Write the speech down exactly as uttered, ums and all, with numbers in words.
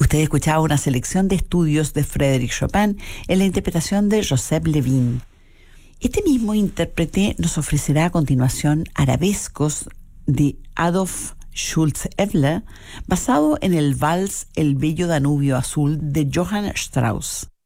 Usted escuchaba una selección de estudios de Frédéric Chopin en la interpretación de Joseph Levin. Este mismo intérprete nos ofrecerá a continuación arabescos de Adolf Schultze-Evler, basado en el vals El bello Danubio azul de Johann Strauss.